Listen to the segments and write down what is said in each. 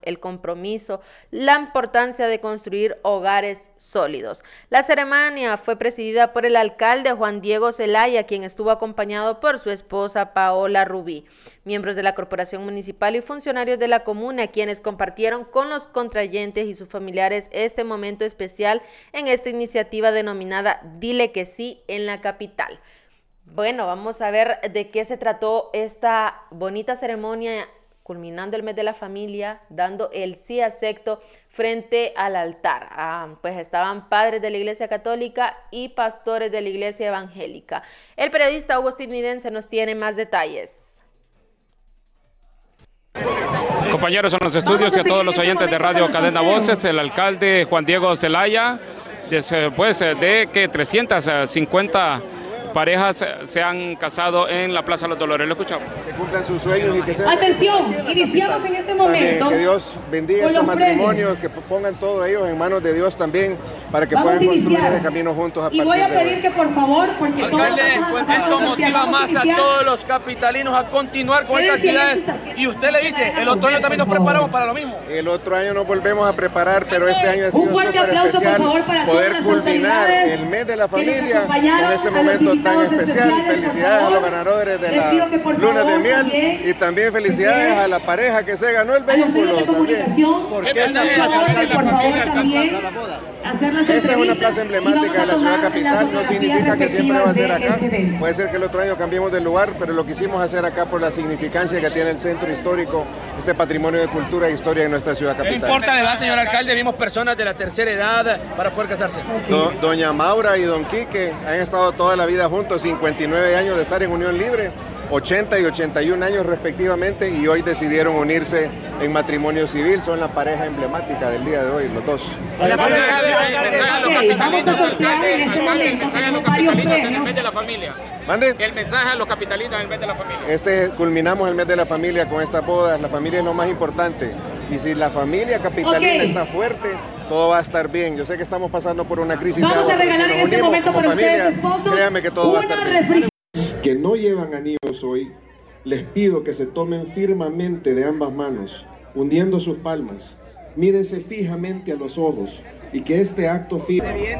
el compromiso, la importancia de construir hogares sólidos. La ceremonia fue presidida por el alcalde Juan Diego Zelaya, quien estuvo acompañado por su esposa Paola Rubí, miembros de la corporación municipal y funcionarios de la comuna, quienes compartieron con los contrayentes y sus familiares este momento especial en esta iniciativa denominada Dile que sí en la capital. Bueno, vamos a ver de qué se trató esta bonita ceremonia culminando el mes de la familia, dando el sí acepto frente al altar. Pues estaban padres de la Iglesia Católica y pastores de la Iglesia Evangélica. El periodista Hugo Estidounidense nos tiene más detalles. Compañeros en los estudios y a todos los oyentes de Radio Cadena Voces, el alcalde Juan Diego Zelaya, después de que 350 parejas se han casado en la Plaza Los Dolores. Lo escuchamos. Que cumplan sus sueños y que sean... Atención, iniciamos en este momento. Que Dios bendiga estos matrimonios, que pongan todos ellos en manos de Dios también, para que puedan construir ese camino juntos a partir de hoy. Y voy a pedir que por favor, porque alcalde, esto motiva más a todos los capitalinos a continuar con estas actividades. Y usted le dice, el otro año también nos preparamos para lo mismo. El otro año nos volvemos a preparar, pero este año ha sido súper especial poder culminar el mes de la familia con este momento tan especial. Felicidades a los ganadores de la luna de miel y también felicidades a la pareja que se ganó el vehículo también. ¿Por qué esa plaza de la familia está en Plaza Las Bodas? Esta es una plaza emblemática de la ciudad capital, no significa que siempre va a ser acá. Puede ser que el otro año cambiemos de lugar, pero lo quisimos hacer acá por la significancia que tiene el centro histórico, este patrimonio de cultura e historia en nuestra ciudad capital. No importa la edad, señor alcalde, vimos personas de la tercera edad para poder casarse. Doña Maura y don Quique han estado toda la vida juntos, 59 años de estar en unión libre, 80 y 81 años respectivamente, y hoy decidieron unirse en matrimonio civil. Son la pareja emblemática del día de hoy, los dos. El mensaje a los capitalinos, alcalde, el mensaje a los capitalinos en el mes de la familia. ¿Mande? El mensaje a los capitalinos en el mes de la familia. Culminamos el mes de la familia con estas bodas. La familia es lo más importante. Y si la familia capitalina está fuerte, todo va a estar bien. Yo sé que estamos pasando por una crisis de agua, pero si nos unimos como familia, créanme que todo va a estar bien. Que no llevan anillos hoy, les pido que se tomen firmemente de ambas manos, hundiendo sus palmas. Mírense fijamente a los ojos y que este acto firme...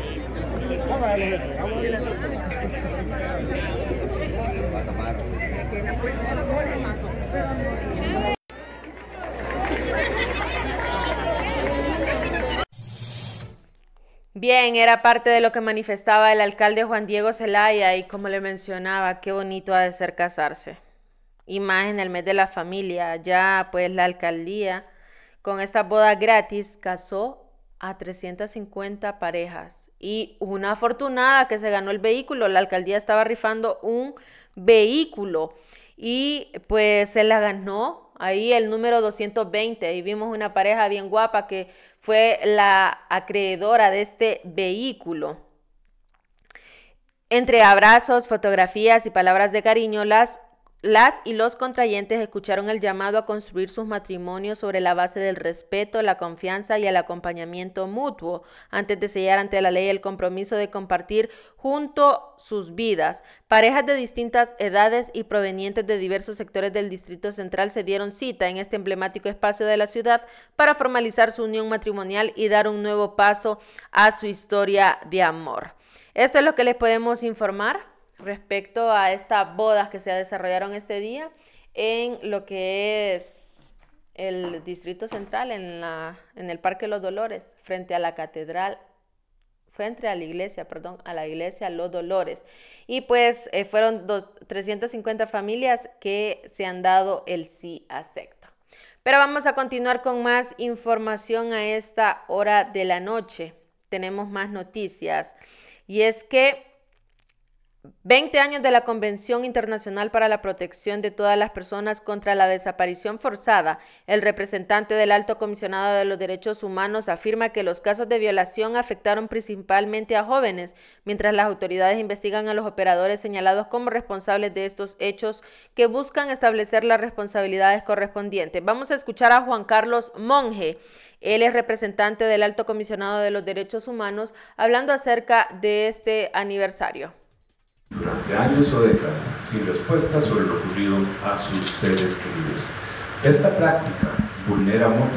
Bien, era parte de lo que manifestaba el alcalde Juan Diego Zelaya, y como le mencionaba, qué bonito ha de ser casarse. Y más en el mes de la familia. Ya pues la alcaldía con esta boda gratis casó a 350 parejas. Y una afortunada que se ganó el vehículo. La alcaldía estaba rifando un vehículo y pues se la ganó ahí el número 220, y vimos una pareja bien guapa que fue la acreedora de este vehículo. Entre abrazos, fotografías y palabras de cariño, las y los contrayentes escucharon el llamado a construir sus matrimonios sobre la base del respeto, la confianza y el acompañamiento mutuo, antes de sellar ante la ley el compromiso de compartir junto sus vidas. Parejas de distintas edades y provenientes de diversos sectores del Distrito Central se dieron cita en este emblemático espacio de la ciudad para formalizar su unión matrimonial y dar un nuevo paso a su historia de amor. Esto es lo que les podemos informar respecto a estas bodas que se desarrollaron este día en lo que es el Distrito Central, en el Parque Los Dolores, frente a la catedral, frente a la iglesia Los Dolores. Y pues fueron 350 familias que se han dado el sí acepto. Pero vamos a continuar con más información a esta hora de la noche. Tenemos más noticias, y es que 20 años de la Convención Internacional para la Protección de todas las personas contra la desaparición forzada. El representante del Alto Comisionado de los Derechos Humanos afirma que los casos de violación afectaron principalmente a jóvenes, mientras las autoridades investigan a los operadores señalados como responsables de estos hechos, que buscan establecer las responsabilidades correspondientes. Vamos a escuchar a Juan Carlos Monge. Él es representante del Alto Comisionado de los Derechos Humanos, hablando acerca de este aniversario. Durante años o décadas, sin respuesta sobre lo ocurrido a sus seres queridos. Esta práctica vulnera mutuamente